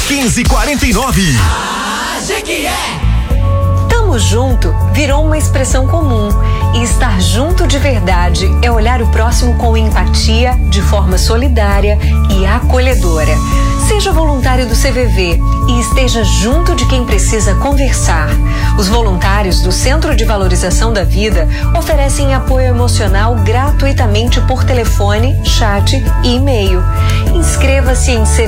1549. Tamo junto virou uma expressão comum. E estar junto de verdade é olhar o próximo com empatia, de forma solidária e acolhedora. Seja voluntário do CVV e esteja junto de quem precisa conversar. Os voluntários do Centro de Valorização da Vida oferecem apoio emocional gratuitamente por telefone, chat e e-mail. Inscreva-se em